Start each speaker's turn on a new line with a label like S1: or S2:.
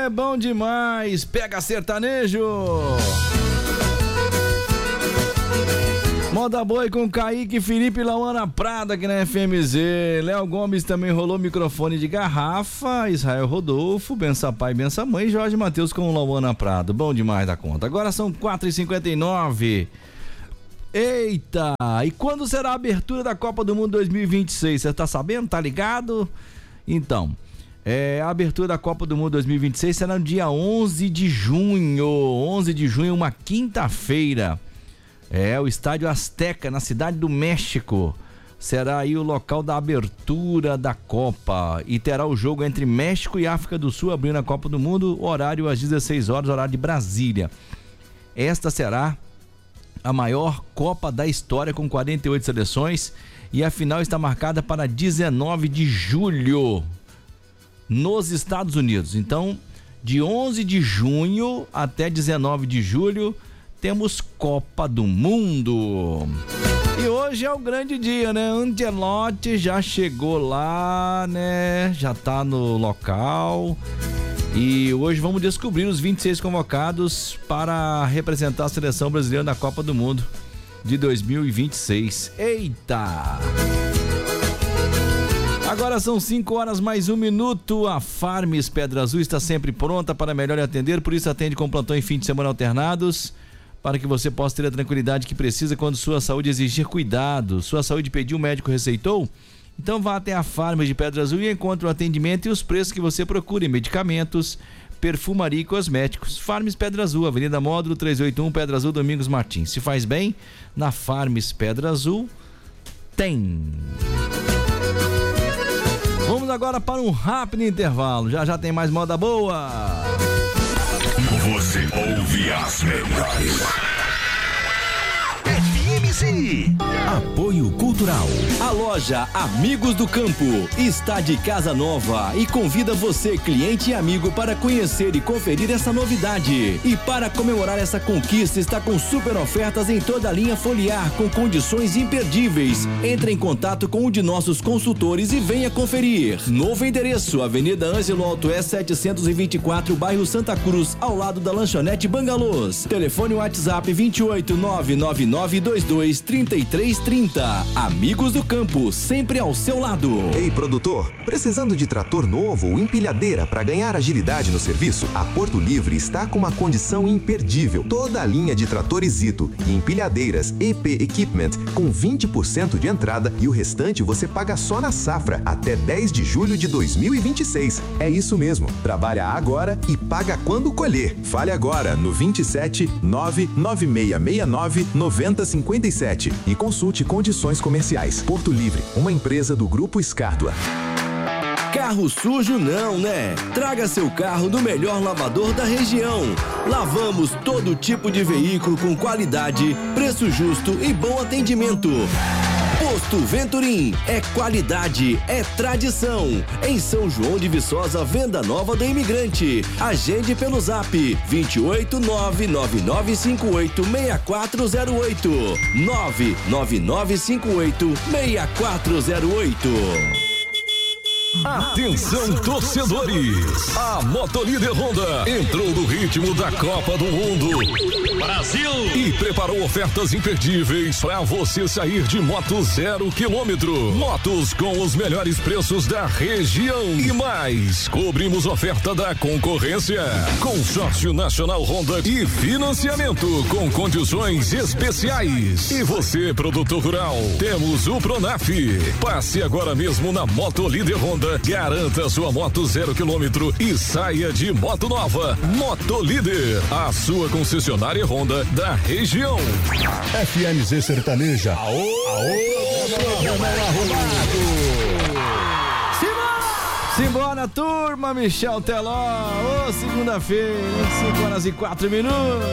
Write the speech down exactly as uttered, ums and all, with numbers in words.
S1: é bom demais. Pega sertanejo. Moda Boi com Kaique, Felipe e Lauana Prada aqui na F M Z. Léo Gomes também rolou microfone de garrafa. Israel Rodolfo, Bença Pai, Bença Mãe. Jorge Matheus com Lauana Prada. Bom demais da conta. Agora são quatro e cinquenta e nove. Eita! E quando será a abertura da Copa do Mundo dois mil e vinte e seis? Você tá sabendo? Tá ligado? Então, é, a abertura da Copa do Mundo dois mil e vinte e seis será no dia onze de junho. onze de junho, uma quinta-feira. É, o Estádio Azteca, na Cidade do México, será aí o local da abertura da Copa e terá o jogo entre México e África do Sul, abrindo a Copa do Mundo, horário às dezesseis horas, horário de Brasília. Esta será a maior Copa da história, com quarenta e oito seleções, e a final está marcada para dezenove de julho, nos Estados Unidos. Então, de onze de junho até dezenove de julho, temos Copa do Mundo. E hoje é o grande dia, né? Ancelotti já chegou lá, né? Já tá no local. E hoje vamos descobrir os vinte e seis convocados para representar a seleção brasileira na Copa do Mundo de dois mil e vinte e seis. Eita! Agora são cinco horas mais um minuto. A Farmes Pedra Azul está sempre pronta para melhor atender, por isso atende com plantão em fim de semana alternados, para que você possa ter a tranquilidade que precisa quando sua saúde exigir cuidado. Sua saúde pediu, o médico receitou? Então vá até a Farmas de Pedra Azul e encontre o atendimento e os preços que você procura em medicamentos, perfumaria e cosméticos. Farmas Pedra Azul, Avenida Módulo trezentos e oitenta e um, Pedra Azul, Domingos Martins. Se faz bem, na Farmas Pedra Azul tem. Vamos agora para um rápido intervalo. Já já tem mais moda boa.
S2: Você ouve as melhores. F M Z. Apoio Cultural.
S3: A loja Amigos do Campo está de casa nova e convida você, cliente e amigo, para conhecer e conferir essa novidade. E para comemorar essa conquista, está com super ofertas em toda a linha foliar, com condições imperdíveis. Entre em contato com um de nossos consultores e venha conferir. Novo endereço, Avenida Ângelo Altoé setecentos e vinte e quatro, bairro Santa Cruz, ao lado da lanchonete Bangalôs. Telefone WhatsApp vinte e oito, nove nove nove dois dois, trinta e três trinta. Amigos do Campo, sempre ao seu lado.
S4: Ei, produtor, precisando de trator novo ou empilhadeira para ganhar agilidade no serviço? A Porto Livre está com uma condição imperdível. Toda a linha de tratores Ito e empilhadeiras E P Equipment com vinte por cento de entrada e o restante você paga só na safra, até dez de julho de dois mil e vinte e seis. É isso mesmo. Trabalha agora e paga quando colher. Fale agora no vinte e sete, nove nove seis seis nove, nove zero cinco sete e consulte condições comerciais. Porto Livre, uma empresa do Grupo Escárdua.
S3: Carro sujo não, né? Traga seu carro no melhor lavador da região. Lavamos todo tipo de veículo com qualidade, preço justo e bom atendimento. Posto Venturim, é qualidade, é tradição. Em São João de Viçosa, venda nova do Imigrante. Agende pelo zap vinte e oito, nove nove nove cinco oito, seis quatro zero oito. nove nove nove cinco oito, seis quatro zero oito.
S2: Atenção, torcedores! A Motolíder Honda entrou no ritmo da Copa do Mundo Brasil e preparou ofertas imperdíveis para você sair de moto zero quilômetro. Motos com os melhores preços da região e mais. Cobrimos oferta da concorrência. Consórcio Nacional Honda e financiamento com condições especiais. E você, produtor rural, temos o Pronaf. Passe agora mesmo na Motolíder Honda. Garanta sua moto zero quilômetro e saia de moto nova. Motolíder, a sua concessionária Honda da região.
S5: F M Z Sertaneja. Aô, aô, programa arrumado.
S1: Simbora, turma, Michel Teló. Ô, segunda-feira, cinco horas e quatro minutos.